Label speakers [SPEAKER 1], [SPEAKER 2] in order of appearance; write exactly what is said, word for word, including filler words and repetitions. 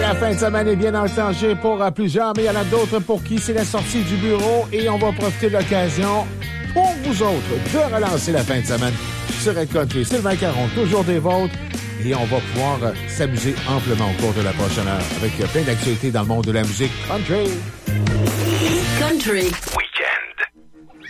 [SPEAKER 1] la fin de semaine est bien enclenchée pour euh, plusieurs, mais il y en a d'autres pour qui c'est la sortie du bureau et on va profiter de l'occasion pour vous autres de relancer la fin de semaine sur Red Country. Sylvain Caron, toujours des vôtres. Et on va pouvoir euh, s'amuser amplement au cours de la prochaine heure avec euh, plein d'actualités dans le monde de la musique country.
[SPEAKER 2] Country.
[SPEAKER 3] We